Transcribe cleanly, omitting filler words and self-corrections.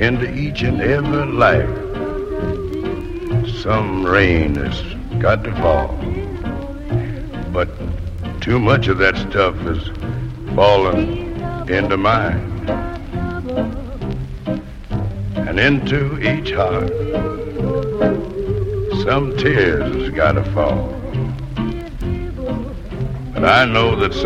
into each and every life. Some rain has got to fall, but too much of that stuff is falling into mine. And into each heart, some tears has got to fall. But I know that